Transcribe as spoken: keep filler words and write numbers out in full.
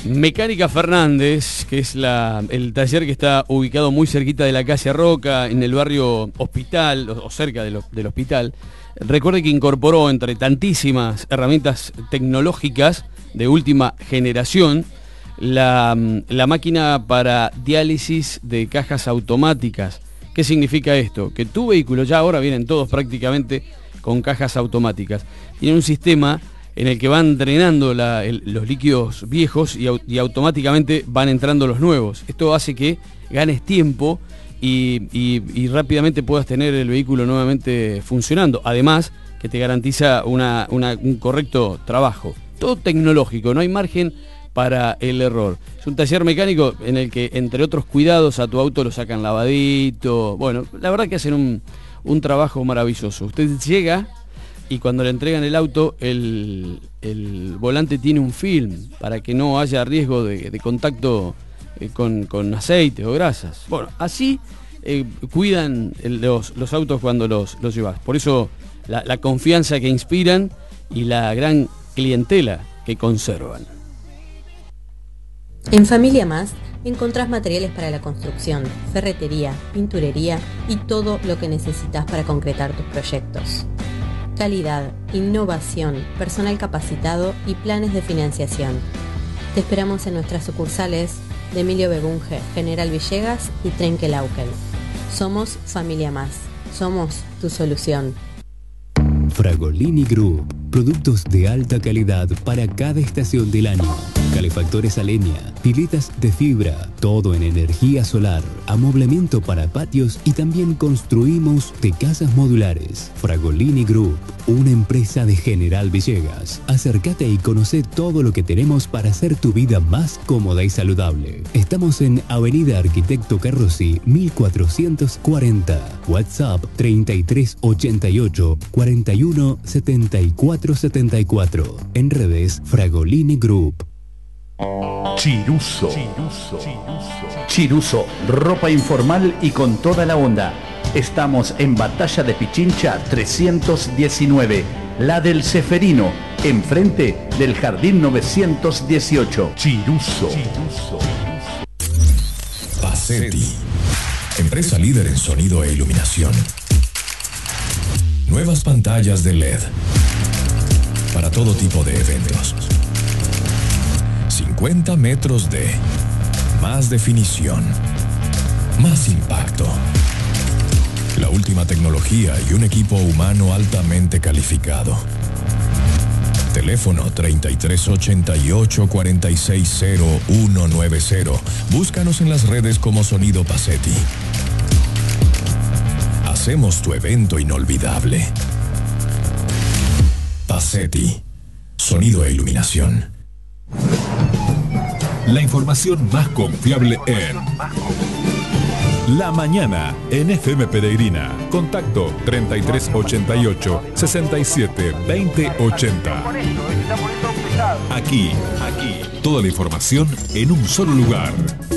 Mecánica Fernández, que es la, el taller que está ubicado muy cerquita de la calle Roca, en el barrio Hospital, o, o cerca de lo, del hospital. Recuerde que incorporó entre tantísimas herramientas tecnológicas de última generación la, la máquina para diálisis de cajas automáticas. ¿Qué significa esto? Que tu vehículo, ya ahora vienen todos prácticamente con cajas automáticas, tiene un sistema en el que van drenando la, el, los líquidos viejos y, y automáticamente van entrando los nuevos. Esto hace que ganes tiempo y, y, y rápidamente puedas tener el vehículo nuevamente funcionando. Además, que te garantiza una, una, un correcto trabajo. Todo tecnológico, no hay margen para el error. Es un taller mecánico en el que, entre otros cuidados, a tu auto lo sacan lavadito. Bueno, la verdad que hacen un, un trabajo maravilloso. Usted llega y cuando le entregan el auto, el, el volante tiene un film para que no haya riesgo de, de contacto eh, con, con aceite o grasas. Bueno, así eh, cuidan el, los, los autos cuando los, los llevas. Por eso la, la confianza que inspiran y la gran clientela que conservan. En Familia Más encontrás materiales para la construcción, ferretería, pinturería y todo lo que necesitas para concretar tus proyectos. Calidad, innovación, personal capacitado y planes de financiación. Te esperamos en nuestras sucursales de Emilio Begunge, General Villegas y Trenquelauquen. Somos Familia Más. Somos tu solución. Fragolini Group. Productos de alta calidad para cada estación del año. Calefactores a leña, piletas de fibra, todo en energía solar, amoblamiento para patios y también construimos de casas modulares. Fragolini Group, una empresa de General Villegas. Acércate y conoce todo lo que tenemos para hacer tu vida más cómoda y saludable. Estamos en Avenida Arquitecto Carrossi, mil cuatrocientos cuarenta. WhatsApp treinta y tres ochenta y ocho cuarenta y uno setenta y cuatro setenta y cuatro. En redes Fragolini Group. Chiruso. Chiruso, ropa informal y con toda la onda. Estamos en Batalla de Pichincha trescientos diecinueve, la del Ceferino, enfrente del Jardín novecientos dieciocho. Chiruso. Pacetti, empresa líder en sonido e iluminación. Nuevas pantallas de L E D para todo tipo de eventos. cincuenta metros de más definición, más impacto, la última tecnología y un equipo humano altamente calificado. Teléfono treinta y tres ochenta y ocho cuarenta y seis cero uno nueve cero. Búscanos en las redes como Sonido Pacetti. Hacemos tu evento inolvidable. Pacetti, sonido e iluminación. La información más confiable en La Mañana en F M Peregrina. Contacto treinta y tres ochenta y ocho sesenta y siete veinte ochenta. Aquí, aquí, toda la información en un solo lugar.